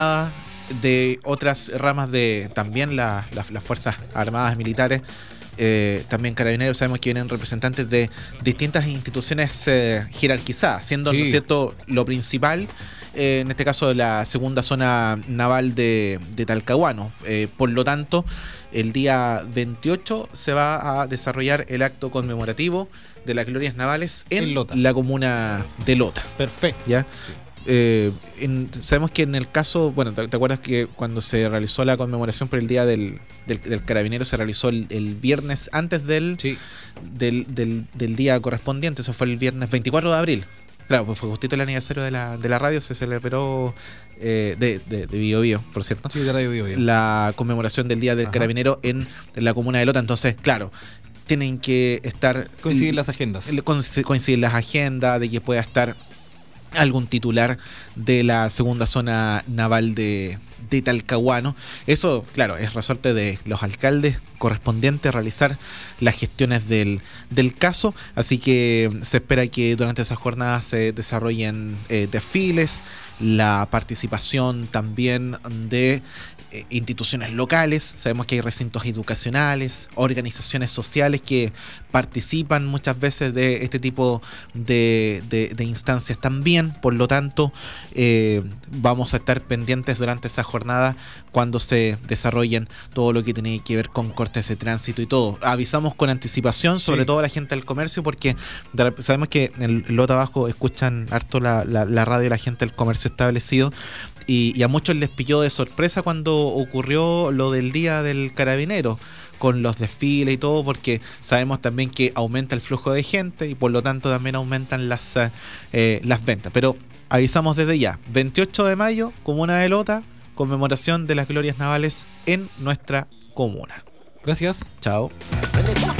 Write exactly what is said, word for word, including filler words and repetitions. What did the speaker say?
de otras ramas de también la, la, las Fuerzas Armadas Militares, eh, también Carabineros. Sabemos que vienen representantes de distintas instituciones eh, jerarquizadas, siendo, Sí. ¿no es cierto?, lo principal, eh, en este caso la segunda zona naval de, de Talcahuano. Eh, por lo tanto, el día veintiocho se va a desarrollar el acto conmemorativo de las glorias navales en, En Lota. la comuna de Lota. Perfecto. ¿Ya? Eh, en- sabemos que en el caso, bueno, ¿te, te acuerdas que cuando se realizó la conmemoración por el día del, del, del carabinero se realizó el, el viernes antes del, Sí. del, del, del día correspondiente? Eso fue el viernes veinticuatro de abril. Claro, pues fue justito el aniversario de la, de la radio, se celebró eh, de, de, de Bio Bio, por cierto. Sí, de Radio Bio Bio. La conmemoración del día del Ajá. carabinero en, en la comuna de Lota. Entonces, claro, tienen que estar Coinciden las agendas. el- coinc- coinciden las agendas de que pueda estar algún titular de la segunda zona naval de, de Talcahuano. Eso, claro, es resorte de los alcaldes correspondientes realizar las gestiones del, del caso, así que se espera que durante esas jornadas se desarrollen eh, desfiles, la participación también de eh, instituciones locales. Sabemos que hay recintos educacionales, organizaciones sociales que participan muchas veces de este tipo de, de, de instancias también. Por lo tanto, eh, vamos a estar pendientes durante esa jornada cuando se desarrollen todo lo que tiene que ver con cortes de tránsito y todo. Avisamos con anticipación, sobre Sí. todo a la gente del comercio, porque de rep- sabemos que en el Lota Abajo escuchan harto la, la, la radio y la gente del comercio establecido. Y, y a muchos les pilló de sorpresa cuando ocurrió lo del día del carabinero, con los desfiles y todo, porque sabemos también que aumenta el flujo de gente y por lo tanto también aumentan las, eh, las ventas. Pero avisamos desde ya, veintiocho de mayo, Comuna de Lota, conmemoración de las glorias navales en nuestra comuna. Gracias. Chao.